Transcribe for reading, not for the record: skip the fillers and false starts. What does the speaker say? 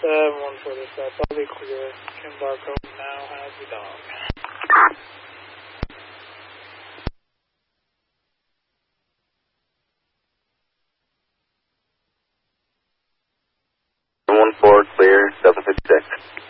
714 to South. I'll be clear. Kim Barcode now has the dog. Clear, 756.